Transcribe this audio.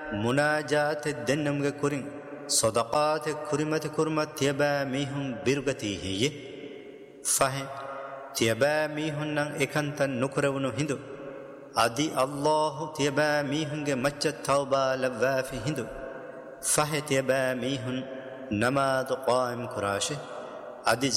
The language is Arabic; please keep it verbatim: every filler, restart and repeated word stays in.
مناجات الدنمغ كورين صدقات كرمت كرمت تيبا ميهم بيرغتي هي فهم تيبا ميهم نان اكانتا نكرونو هندو ادي الله تيبا ميهم مچ توبا لوافي هندو فهم تيبا ميهم نماز قائم كراشه ادي